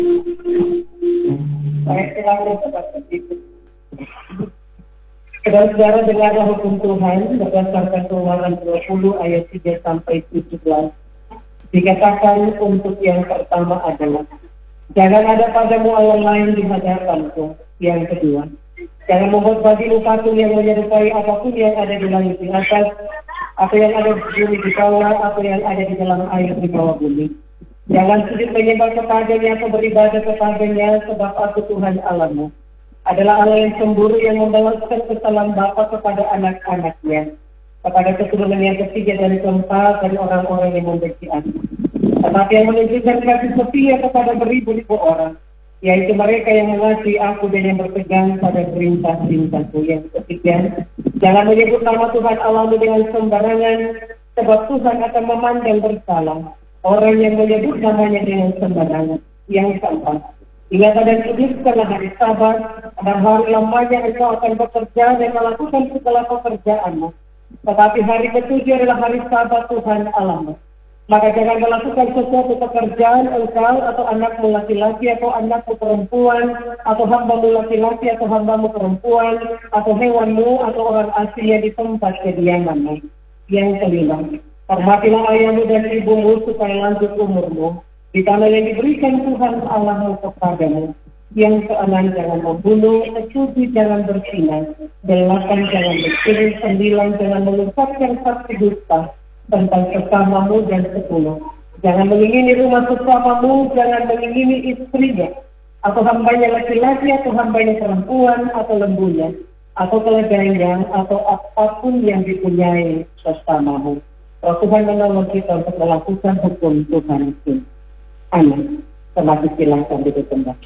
Saya selalu seperti itu. Saudara-saudara, dengarlah hukum Tuhan berdasarkan Keluaran 20 ayat 3 sampai 17. Dikatakan untuk yang pertama adalah, jangan ada padamu Allah lain di hadapanku. Yang kedua, jangan membuat bagimu patung yang menyerupai apapun yang ada di langit di atas, atau yang ada di bumi di bawah, atau yang ada di dalam air di bawah bumi. Jangan sujud menyembah kepadanya atau beribadah kepadanya, sebab aku Tuhan Allahmu adalah Allah yang cemburu, yang membalaskan kesalahan bapa kepada anak-anaknya, kepada keturunan yang ketiga dan keempat dari orang-orang yang membenci aku. Tetapi yang menunjukkan kasih setia kepada beribu-ribu orang, yaitu mereka yang mengasihi aku dan yang berpegang pada perintah-perintahku. Yang ketiga, jangan menyebut nama Tuhan Allahmu dengan sembarangan, sebab Tuhan akan memandang bersalah orang yang menyebut namanya dengan sembarangan. Yang keempat, ingatlah dan kuduskanlah hari Sabat, pada hari lamanya engkau akan bekerja dan melakukan segala pekerjaanmu. Tetapi hari ketujuh adalah hari Sabat Tuhan Allahmu. Maka jangan melakukan sesuatu pekerjaan engkau atau anakmu laki-laki atau anakmu perempuan, atau hambamu laki-laki atau hambamu perempuan, atau hewanmu atau orang asing yang di tempat kediamanmu. Yang kelima, hormatilah ayahmu dan ibumu supaya lanjut umurmu di tanah yang diberikan Tuhan Allahmu kepadamu. Yang keenam, jangan membunuh, ketujuh jangan berzina, 8 jangan mencuri, 9 jangan mengucapkan saksi dusta tentang sesamamu, dan 10 jangan mengingini rumah sesamamu, jangan mengingini istrinya atau hambanya laki-laki atau hambanya perempuan atau lembunya atau keledainya atau apapun yang dipunyai sesamamu. Roh Tuhan menolong kita untuk melakukan hukum Tuhan itu. Amin. Semakin silahkan duduk kembali.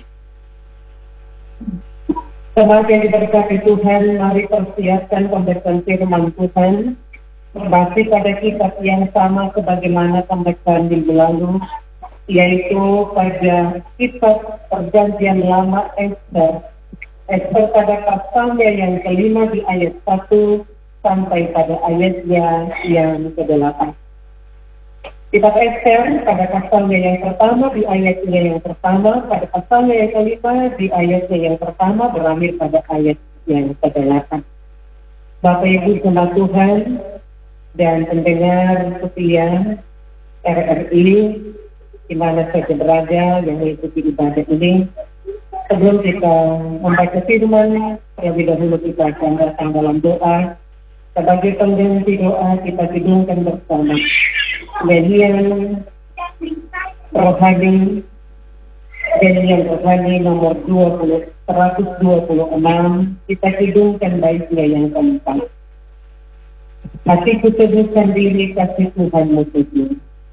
Semakin diberkati Tuhan, mari persiapkan pembacaan firman Tuhan masih pada kitab yang sama sebagaimana pembacaan minggu lalu, yaitu pada kitab Perjanjian Lama Ester pada pasalnya yang kelima di ayat 1 sampai pada ayatnya yang ke-8. Kitab Ester pada pasalnya yang pertama di ayatnya yang pertama, pada pasalnya yang kelima di ayatnya yang pertama, berakhir pada ayat yang ke-8. Bapak Ibu jemaat Tuhan dan pendengar setia RRI di mana saja berada yang mengikuti ibadah ini, sebelum kita membaca firman, terlebih dahulu kita akan datang dalam doa. Sebagai pengganti doa, kita hidungkan bersama Nehemia Rohani nomor 126, kita hidungkan baiknya yang keempat. Hatiku teduhkan diri, kasih Tuhanmu tujuh.